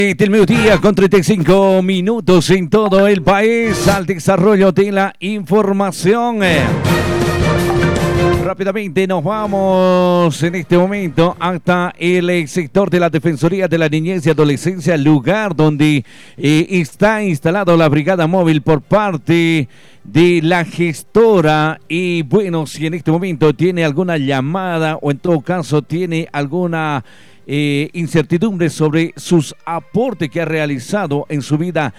Del mediodía con 35 minutos en todo el país al desarrollo de la información. Rápidamente nos vamos en este momento hasta el sector de la Defensoría de la Niñez y Adolescencia, lugar donde está instalado la brigada móvil por parte de la gestora. Y bueno, si en este momento tiene alguna llamada o en todo caso tiene alguna incertidumbre sobre sus aportes que ha realizado en su vida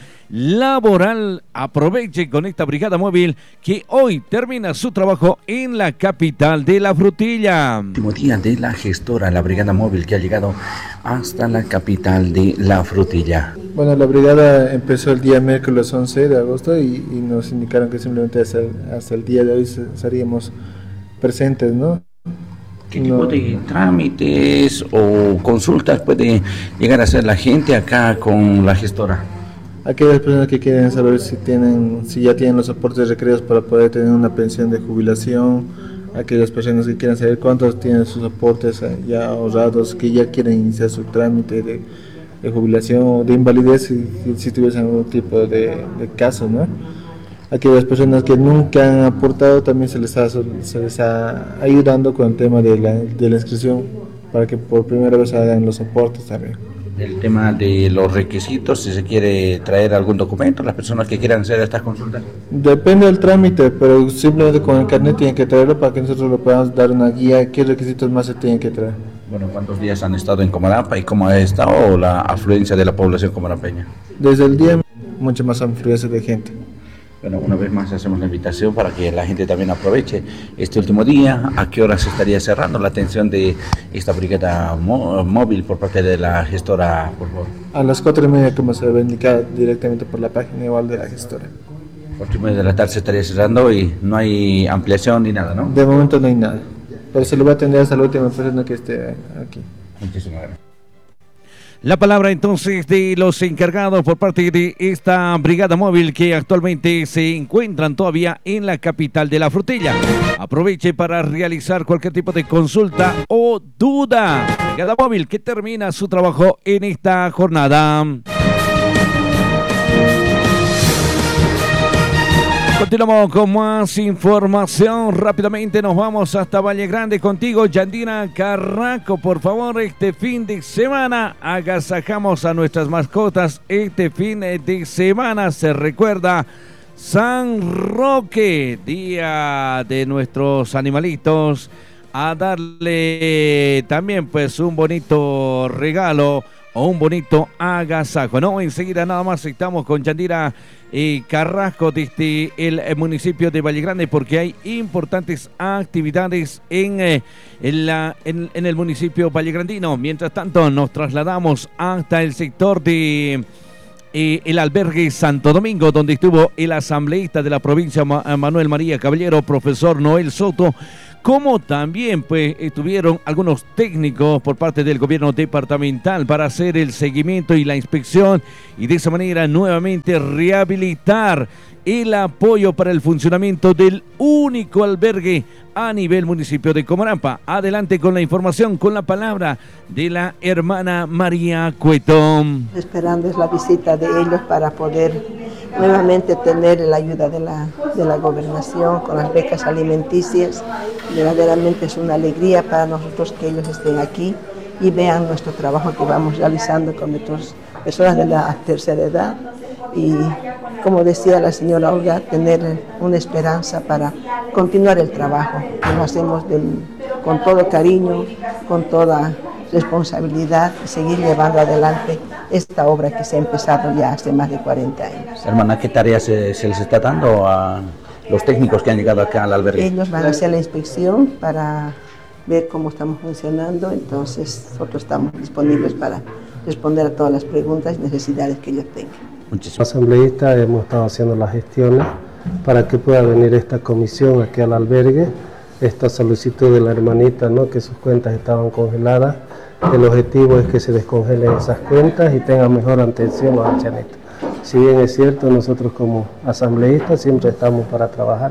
laboral, aproveche con esta brigada móvil que hoy termina su trabajo en la capital de la frutilla. Último día de la gestora, la brigada móvil que ha llegado hasta la capital de la frutilla. Bueno, la brigada empezó el día miércoles 11 de agosto y nos indicaron que simplemente hasta el día de hoy estaríamos presentes, ¿no? ¿Qué tipo de trámites o consultas puede llegar a hacer la gente acá con la gestora? Aquellas personas que quieren saber si ya tienen los aportes requeridos para poder tener una pensión de jubilación, aquellas personas que quieren saber cuántos tienen sus aportes ya ahorrados, que ya quieren iniciar su trámite de jubilación o de invalidez si tuviesen algún tipo de caso, ¿no? Aquellas personas que nunca han aportado también se les está ayudando con el tema de la inscripción para que por primera vez hagan los aportes también. El tema de los requisitos, si se quiere traer algún documento, las personas que quieran hacer estas consultas. Depende del trámite, pero simplemente con el carnet tienen que traerlo para que nosotros le podamos dar una guía qué requisitos más se tienen que traer. Bueno, ¿cuántos días han estado en Comarampa y cómo ha estado la afluencia de la población comarampeña? Desde el día mucha más afluencia de gente. Bueno, una vez más hacemos la invitación para que la gente también aproveche este último día. ¿A qué hora se estaría cerrando la atención de esta brigada móvil por parte de la gestora, por favor? A las 4:30, como se va a indicar directamente por la página igual de la gestora. 8:30 de la tarde se estaría cerrando y no hay ampliación ni nada, ¿no? De momento no hay nada, pero se lo va a atender hasta la última persona que esté aquí. Muchísimas gracias. La palabra entonces de los encargados por parte de esta brigada móvil que actualmente se encuentran todavía en la capital de la frutilla. Aproveche para realizar cualquier tipo de consulta o duda. Brigada móvil que termina su trabajo en esta jornada. Continuamos con más información. Rápidamente nos vamos hasta Valle Grande contigo, Yandina Carraco. Por favor, este fin de semana agasajamos a nuestras mascotas. Este fin de semana se recuerda San Roque, día de nuestros animalitos. A darle también pues un bonito regalo o un bonito agasajo, ¿no? Enseguida nada más estamos con Yandira Carrasco desde el municipio de Valle Grande porque hay importantes actividades en el municipio vallegrandino. Mientras tanto nos trasladamos hasta el sector de el albergue Santo Domingo, donde estuvo el asambleísta de la provincia Manuel María Caballero, profesor Noel Soto, como también pues estuvieron algunos técnicos por parte del gobierno departamental para hacer el seguimiento y la inspección y de esa manera nuevamente rehabilitar el apoyo para el funcionamiento del único albergue a nivel municipio de Comarampa. Adelante con la información, con la palabra de la hermana María Cueto. Esperando es la visita de ellos para poder nuevamente tener la ayuda de la gobernación con las becas alimenticias. Verdaderamente es una alegría para nosotros que ellos estén aquí y vean nuestro trabajo que vamos realizando con nuestras personas de la tercera edad. Y como decía la señora Olga, tener una esperanza para continuar el trabajo, que lo hacemos con todo cariño, con toda responsabilidad y seguir llevando adelante esta obra que se ha empezado ya hace más de 40 años. Hermana, ¿qué tareas se les está dando a los técnicos que han llegado acá al albergue? Ellos van a hacer la inspección para ver cómo estamos funcionando, entonces nosotros estamos disponibles para responder a todas las preguntas y necesidades que ellos tengan. Muchísimas asambleístas hemos estado haciendo las gestiones para que pueda venir esta comisión aquí al albergue, esta solicitud de la hermanita, ¿no?, que sus cuentas estaban congeladas. El objetivo es que se descongelen esas cuentas y tengan mejor atención los ancianitos. Si bien es cierto, nosotros como asambleístas siempre estamos para trabajar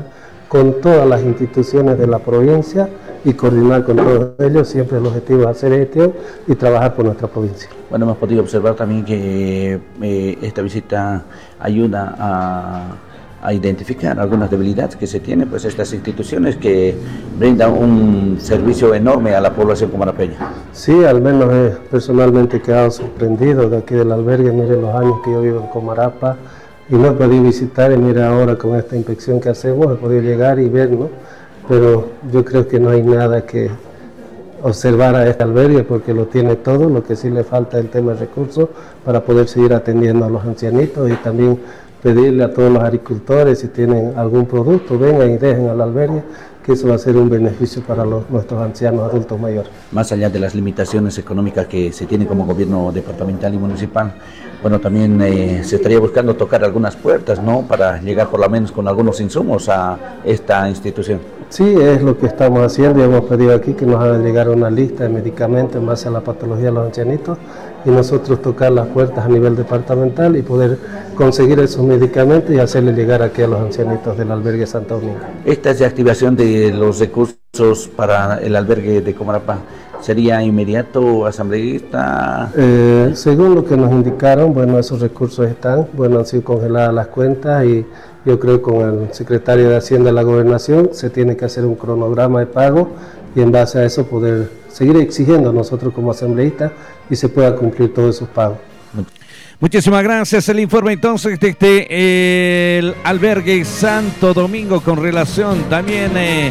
con todas las instituciones de la provincia y coordinar con todos ellos. Siempre el objetivo es hacer gestión y trabajar por nuestra provincia. Bueno, hemos podido observar también que esta visita ayuda a identificar algunas debilidades que se tienen, pues estas instituciones que brindan un servicio enorme a la población comarapeña. Sí, al menos personalmente he quedado sorprendido de aquí del albergue. Mire los años que yo vivo en Comarapa y no he podido visitar, y mire ahora con esta inspección que hacemos he podido llegar y ver, ¿no? Pero yo creo que no hay nada que observar a este albergue porque lo tiene todo. Lo que sí le falta es el tema de recursos para poder seguir atendiendo a los ancianitos, y también pedirle a todos los agricultores, si tienen algún producto, vengan y dejen al albergue, que eso va a ser un beneficio para nuestros ancianos adultos mayores. Más allá de las limitaciones económicas que se tiene como gobierno departamental y municipal, bueno, también se estaría buscando tocar algunas puertas, ¿no?, para llegar por lo menos con algunos insumos a esta institución. Sí, es lo que estamos haciendo, y hemos pedido aquí que nos hagan llegar una lista de medicamentos en base a la patología de los ancianitos, y nosotros tocar las puertas a nivel departamental y poder conseguir esos medicamentos y hacerle llegar aquí a los ancianitos del albergue Santo Domingo. Esta es de activación de los recursos para el albergue de Comarapa. ¿Sería inmediato, asambleísta? Según lo que nos indicaron, bueno, esos recursos están, bueno, han sido congeladas las cuentas, y yo creo que con el secretario de Hacienda de la Gobernación se tiene que hacer un cronograma de pago, y en base a eso poder seguir exigiendo nosotros como asambleístas y se pueda cumplir todos esos pagos. Muchísimas gracias. El informe entonces desde el albergue Santo Domingo con relación también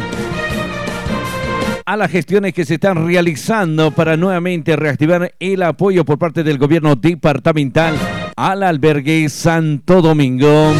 a las gestiones que se están realizando para nuevamente reactivar el apoyo por parte del gobierno departamental al albergue Santo Domingo.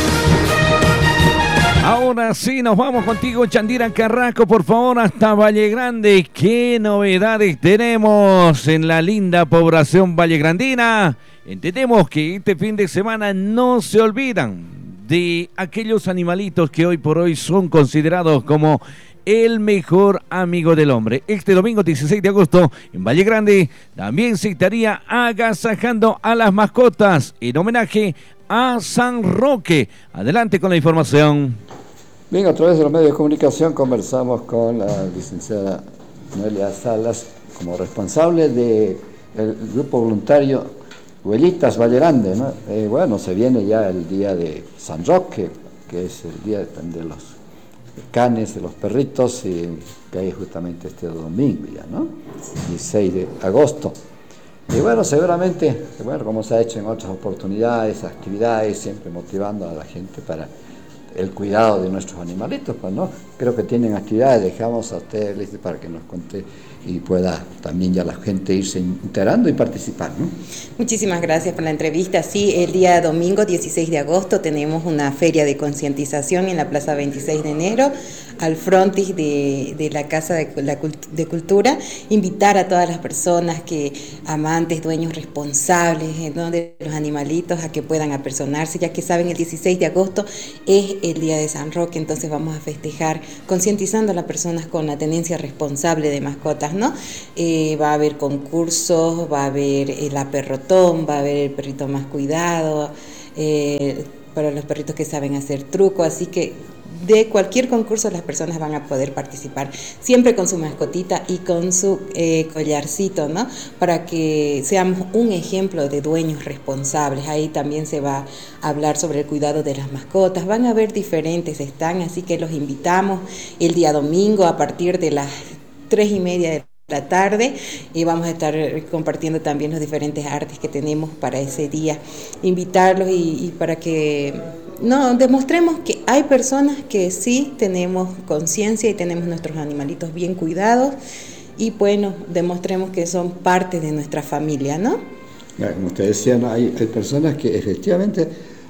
Ahora sí, nos vamos contigo, Yandira Carrasco, por favor, hasta Valle Grande. ¿Qué novedades tenemos en la linda población vallegrandina? Entendemos que este fin de semana no se olvidan de aquellos animalitos que hoy por hoy son considerados como el mejor amigo del hombre. Este domingo 16 de agosto en Valle Grande también se estaría agasajando a las mascotas en homenaje a San Roque. Adelante con la información. Bien, a través de los medios de comunicación conversamos con la licenciada Noelia Salas como responsable del grupo voluntario Huelitas Valle Grande, ¿no? Bueno, se viene ya el día de San Roque, que es el día de los canes, de los perritos, y que hay justamente este domingo ya, ¿no? 16 de agosto. Y bueno, seguramente, bueno, como se ha hecho en otras oportunidades, actividades, siempre motivando a la gente para el cuidado de nuestros animalitos, pues, ¿no? Creo que tienen actividades, dejamos a usted, Liz, para que nos cuente y pueda también ya la gente irse integrando y participar, ¿no? Muchísimas gracias por la entrevista. Sí, el día domingo 16 de agosto tenemos una feria de concientización en la Plaza 26 de enero, al frontis de la Casa de Cultura. Invitar a todas las personas que amantes, dueños responsables, ¿no?, de los animalitos, a que puedan apersonarse, ya que saben, el 16 de agosto es el día de San Roque, entonces vamos a festejar concientizando a las personas con la tenencia responsable de mascotas, ¿no? Va a haber concursos, va a haber el aperrotón, va a haber el perrito más cuidado, para los perritos que saben hacer truco, así que de cualquier concurso las personas van a poder participar, siempre con su mascotita y con su collarcito, ¿no?, para que seamos un ejemplo de dueños responsables. Ahí también se va a hablar sobre el cuidado de las mascotas, van a haber diferentes stands, así que los invitamos el día domingo a partir de las 3:30 de la tarde, y vamos a estar compartiendo también los diferentes artes que tenemos para ese día. Invitarlos y para que demostremos que hay personas que sí tenemos conciencia y tenemos nuestros animalitos bien cuidados, y bueno, demostremos que son parte de nuestra familia, ¿no? Como usted decía, ¿no? Hay personas que efectivamente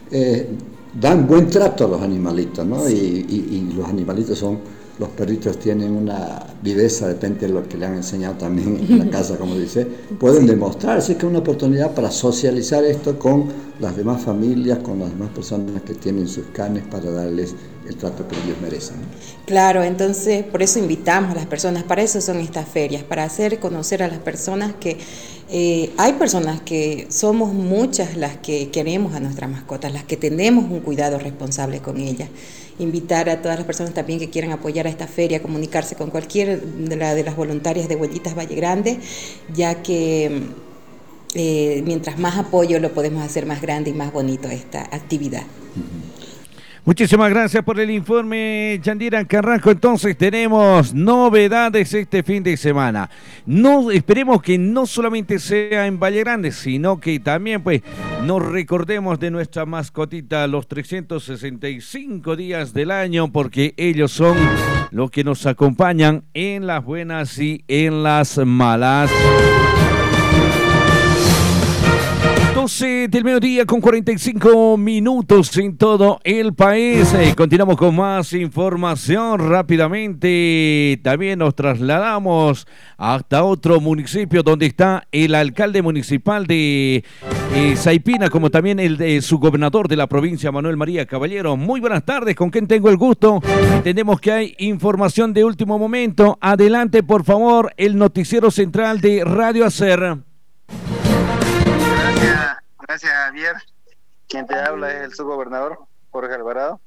dan buen trato a los animalitos, ¿no? Sí. Y los animalitos los perritos tienen una viveza, depende de lo que le han enseñado también en la casa, como dice, pueden demostrar, así que es una oportunidad para socializar esto con las demás familias, con las demás personas que tienen sus canes, para darles el trato que ellos merecen. Claro, entonces por eso invitamos a las personas, para eso son estas ferias, para hacer conocer a las personas que hay personas que somos muchas las que queremos a nuestras mascotas, las que tenemos un cuidado responsable con ellas. Invitar a todas las personas también que quieran apoyar a esta feria, comunicarse con cualquiera de las voluntarias de Huellitas Valle Grande, ya que mientras más apoyo lo podemos hacer más grande y más bonito esta actividad. Muchísimas gracias por el informe, Yandira Carrasco. Entonces tenemos novedades este fin de semana. No, esperemos que no solamente sea en Valle Grande, sino que también pues nos recordemos de nuestra mascotita los 365 días del año, porque ellos son los que nos acompañan en las buenas y en las malas. 12 del mediodía con 45 minutos en todo el país. Continuamos con más información rápidamente. También nos trasladamos hasta otro municipio donde está el alcalde municipal de Saipina, como también el de su gobernador de la provincia, Manuel María Caballero. Muy buenas tardes, ¿con quién tengo el gusto? Entendemos que hay información de último momento. Adelante, por favor, el noticiero central de Radio Hacer. Gracias, Javier. Quien te habla es el subgobernador Jorge Alvarado.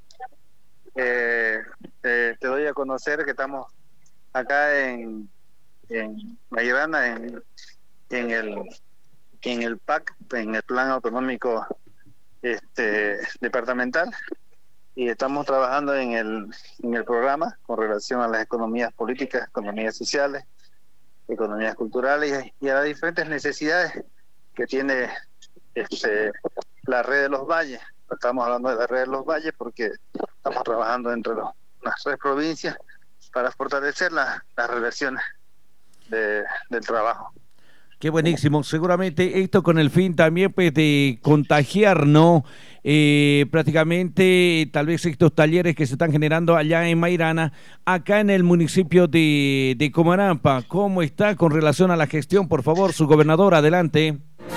Te doy a conocer que estamos acá en Mayrana, en el PAC, en el Plan Autonómico Departamental, y estamos trabajando en el programa con relación a las economías políticas, economías sociales, economías culturales y a las diferentes necesidades que tiene la red de los valles. Estamos hablando de la red de los valles porque estamos trabajando entre las tres provincias para fortalecer las relaciones del trabajo. Qué buenísimo, seguramente esto con el fin también pues de contagiar, ¿no? Prácticamente tal vez estos talleres que se están generando allá en Mayrana, acá en el municipio de Comarampa. ¿Cómo está con relación a la gestión? Por favor, su gobernador, adelante.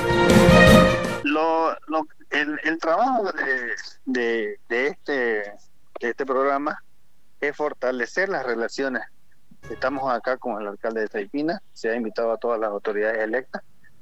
El trabajo de este programa es fortalecer las relaciones. Estamos acá con el alcalde de Saipina, se ha invitado a todas las autoridades electas,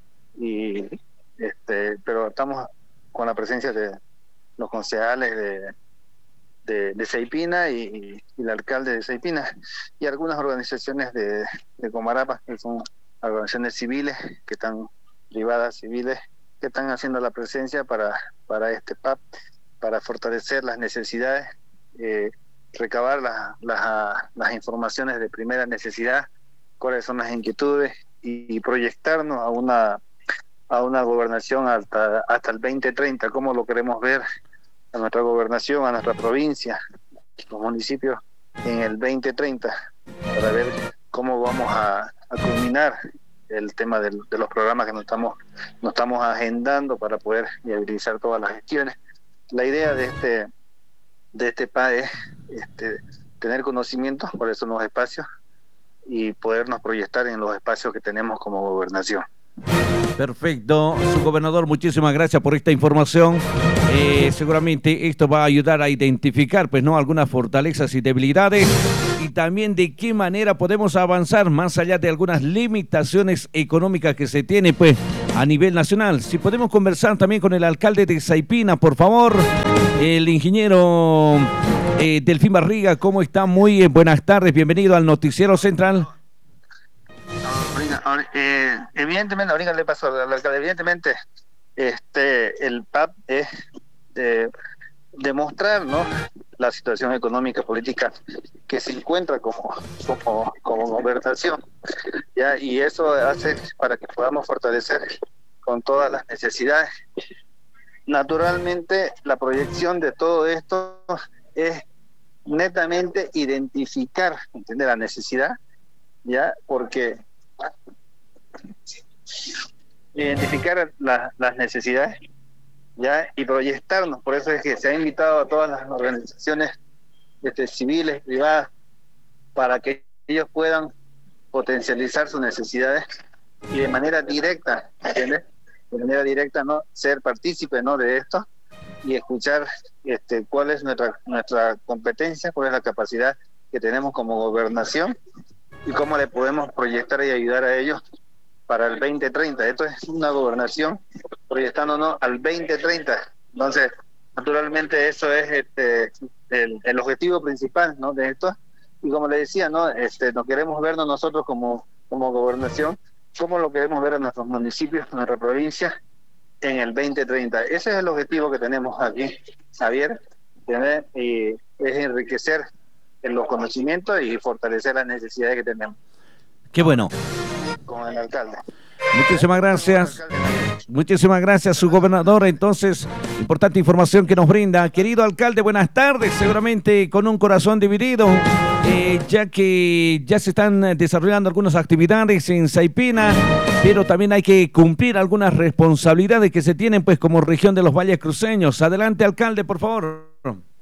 pero estamos con la presencia de los concejales de Saipina y el alcalde de Saipina y algunas organizaciones de Comarapa, que son organizaciones civiles, que están privadas civiles, que están haciendo la presencia para este PAP, para fortalecer las necesidades, recabar las informaciones de primera necesidad, cuáles son las inquietudes y proyectarnos a una gobernación hasta el 2030, cómo lo queremos ver a nuestra gobernación, a nuestra provincia, los municipios en el 2030, para ver cómo vamos a culminar el tema de los programas que nos estamos agendando para poder viabilizar todas las gestiones. La idea de este PA es tener conocimiento cuáles son los espacios y podernos proyectar en los espacios que tenemos como gobernación. Perfecto, su gobernador, muchísimas gracias por esta información. Seguramente esto va a ayudar a identificar pues no algunas fortalezas y debilidades, y también de qué manera podemos avanzar más allá de algunas limitaciones económicas que se tiene pues a nivel nacional. Si podemos conversar también con el alcalde de Saipina, por favor, el ingeniero Delfín Barriga. ¿Cómo está? Muy buenas tardes, bienvenido al noticiero central. Evidentemente, ahorita le paso al alcalde, evidentemente el PAP es demostrar, ¿no?, la situación económica política que se encuentra como gobernación, ¿ya? Y eso hace para que podamos fortalecer con todas las necesidades. Naturalmente, la proyección de todo esto es netamente identificar, ¿entiende?, la necesidad, ¿ya? Porque identificar las necesidades, ¿ya?, y proyectarnos. Por eso es que se ha invitado a todas las organizaciones civiles, privadas, para que ellos puedan potencializar sus necesidades y de manera directa, ¿entiendes?, de manera directa, no ser partícipe, ¿no?, de esto, y escuchar cuál es nuestra competencia, cuál es la capacidad que tenemos como gobernación y cómo le podemos proyectar y ayudar a ellos para el 2030. Esto es una gobernación proyectándonos al 2030. Entonces, naturalmente eso es el objetivo principal, ¿no?, de esto. Y como le decía, ¿no?, no queremos vernos nosotros como gobernación, cómo lo queremos ver a nuestros municipios, a nuestra provincia en el 2030. Ese es el objetivo que tenemos aquí, Javier, y es enriquecer en los conocimientos y fortalecer las necesidades que tenemos. Qué bueno. Con el alcalde. Muchísimas gracias. Muchísimas gracias, su gobernador. Entonces, importante información que nos brinda. Querido alcalde, buenas tardes. Seguramente con un corazón dividido, ya que ya se están desarrollando algunas actividades en Saipina, pero también hay que cumplir algunas responsabilidades que se tienen pues como región de los Valles Cruceños. Adelante, alcalde, por favor.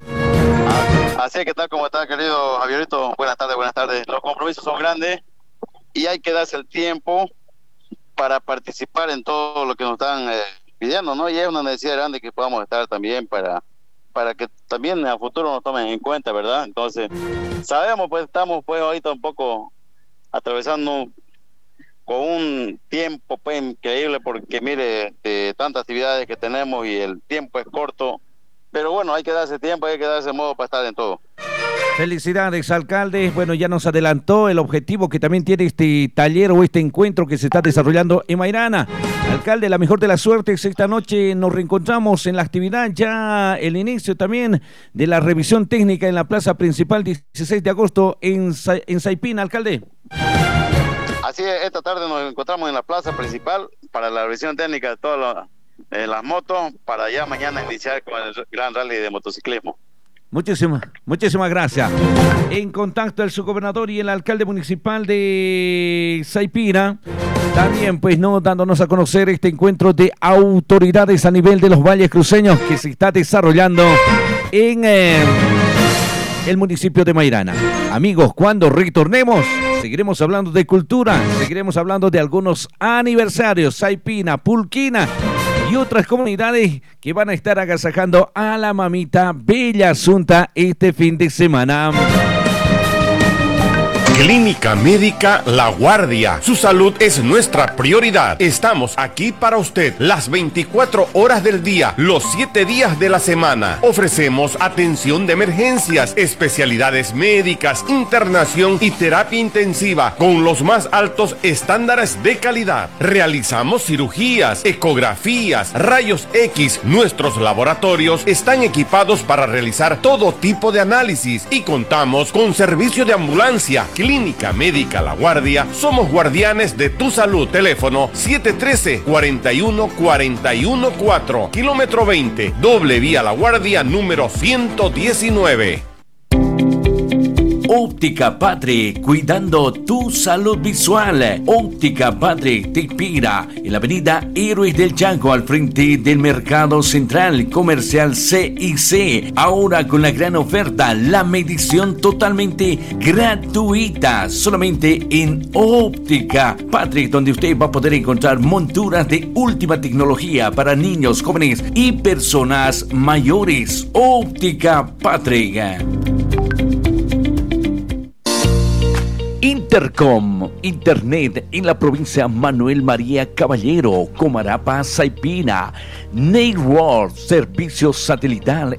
Así es, ¿qué tal? ¿Cómo está, querido Javierito? Buenas tardes, buenas tardes. Los compromisos son grandes y hay que darse el tiempo para participar en todo lo que nos están pidiendo, ¿no? Y es una necesidad grande que podamos estar también para que también a futuro nos tomen en cuenta, ¿verdad? Entonces, sabemos, pues estamos pues ahorita un poco atravesando con un tiempo pues increíble, porque mire, tantas actividades que tenemos y el tiempo es corto, pero bueno, hay que darse tiempo, hay que darse modo para estar en todo. Felicidades, alcalde. Bueno, ya nos adelantó el objetivo que también tiene este taller o este encuentro que se está desarrollando en Mairana. Alcalde, la mejor de las suertes. Esta noche nos reencontramos en la actividad, ya el inicio también de la revisión técnica en la plaza principal, 16 de agosto en Saipina, alcalde. Así es, esta tarde nos encontramos en la plaza principal para la revisión técnica de todas las motos, para ya mañana iniciar con el gran rally de motociclismo. Muchísimas gracias. En contacto el subgobernador y el alcalde municipal de Saipina, también pues dándonos a conocer este encuentro de autoridades a nivel de los Valles Cruceños que se está desarrollando en el municipio de Mairana. Amigos, cuando retornemos seguiremos hablando de cultura, seguiremos hablando de algunos aniversarios, Saipina, Pulquina y otras comunidades que van a estar agasajando a la mamita Bella Asunta este fin de semana. Clínica Médica La Guardia. Su salud es nuestra prioridad. Estamos aquí para usted las 24 horas del día, los 7 días de la semana. Ofrecemos atención de emergencias, especialidades médicas, internación y terapia intensiva con los más altos estándares de calidad. Realizamos cirugías, ecografías, rayos X. Nuestros laboratorios están equipados para realizar todo tipo de análisis y contamos con servicio de ambulancia. Clínica Médica La Guardia, somos guardianes de tu salud. Teléfono 713-41-41-4, kilómetro 20, doble vía La Guardia, número 119. Óptica Patri, cuidando tu salud visual. Óptica Patri te inspira en la avenida Héroes del Chaco, al frente del Mercado Central Comercial CIC. Ahora con la gran oferta, la medición totalmente gratuita, solamente en Óptica Patri, donde usted va a poder encontrar monturas de última tecnología para niños, jóvenes y personas mayores. Óptica Patri. Intercom, Internet en la provincia Manuel María Caballero, Comarapa, Saipina. Network, servicio satelital